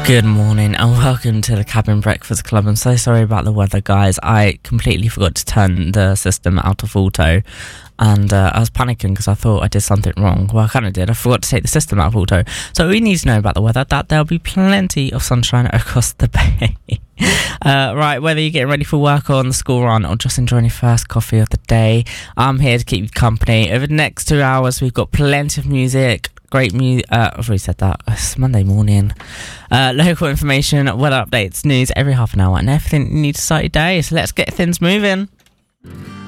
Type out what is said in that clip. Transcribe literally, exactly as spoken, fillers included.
Good morning and welcome to the Cabin Breakfast Club. I'm so sorry about the weather, guys. I completely forgot to turn the system out of auto and uh, I was panicking because I thought I did something wrong. Well, I kind of did. I forgot to take the system out of auto. So we need to know about the weather, that there'll be plenty of sunshine across the bay. uh, right, whether you're getting ready for work or on the school run or just enjoying your first coffee of the day, I'm here to keep you company. Over the next two hours, we've got plenty of music. Great music. Uh, I've already said that. It's Monday morning. Uh, local information, weather updates, news every half an hour, and everything you need to start your day. So let's get things moving.